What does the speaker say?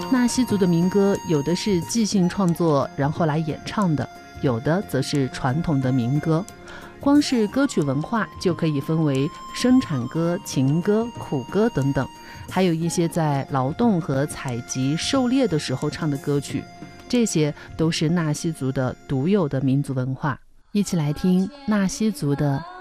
纳西族的民歌有的是即兴创作然后来演唱的，有的则是传统的民歌。光是歌曲文化就可以分为生产歌、情歌、苦歌等等，还有一些在劳动和采集狩猎的时候唱的歌曲，这些都是纳西族的独有的民族文化。一起来听纳西族的